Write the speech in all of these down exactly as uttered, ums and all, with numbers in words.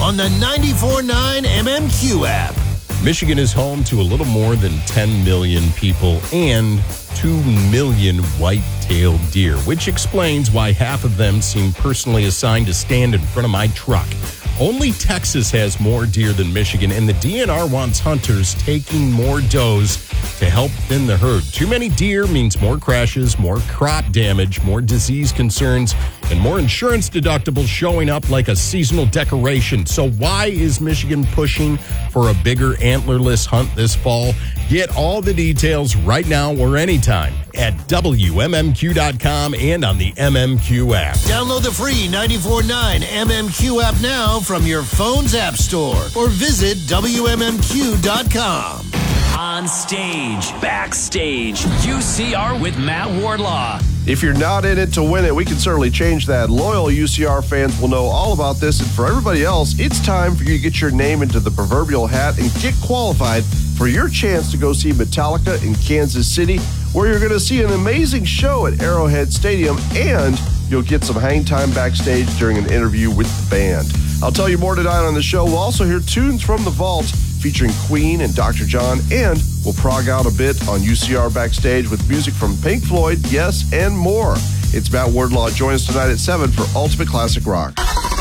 on the ninety-four point nine M M Q app. Michigan is home to a little more than ten million people and two million white-tailed deer, which explains why half of them seem personally assigned to stand in front of my truck. Only Texas has more deer than Michigan, and the D N R wants hunters taking more does to help thin the herd. Too many deer means more crashes, more crop damage, more disease concerns, and more insurance deductibles showing up like a seasonal decoration. So why is Michigan pushing for a bigger antlerless hunt this fall? Get all the details right now or anytime at W M M Q dot com and on the M M Q app. Download the free ninety-four point nine M M Q app now from your phone's app store or visit W M M Q dot com. On stage, backstage, U C R with Matt Wardlaw. If you're not in it to win it, we can certainly change that. Loyal U C R fans will know all about this. And for everybody else, it's time for you to get your name into the proverbial hat and get qualified for your chance to go see Metallica in Kansas City, where you're going to see an amazing show at Arrowhead Stadium, and you'll get some hang time backstage during an interview with the band. I'll tell you more tonight on the show. We'll also hear tunes from the vault featuring Queen and Doctor John, and we'll prog out a bit on U C R Backstage with music from Pink Floyd, Yes, and more. It's Matt Wardlaw. Join us tonight at seven for Ultimate Classic Rock.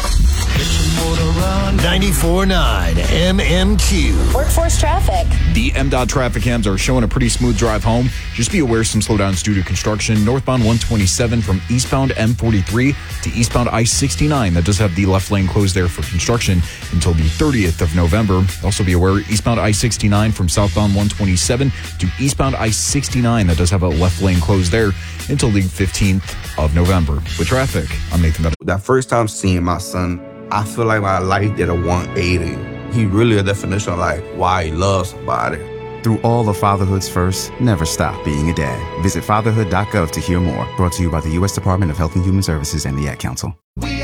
ninety-four point nine M M Q. Workforce traffic. The M DOT traffic cams are showing a pretty smooth drive home. Just be aware some slowdowns due to construction. Northbound one twenty-seven from eastbound M forty-three to eastbound I sixty-nine. That does have the left lane closed there for construction until the thirtieth of November. Also be aware eastbound I sixty-nine from southbound one twenty-seven to eastbound I sixty-nine. That does have a left lane closed there until the fifteenth of November. With traffic, I'm Nathan Better. That first time seeing my son, I feel like my life did a one eighty. He really a definition of like why he loves somebody. Through all of fatherhood's first, never stop being a dad. Visit fatherhood dot gov to hear more. Brought to you by the U S Department of Health and Human Services and the Ad Council. We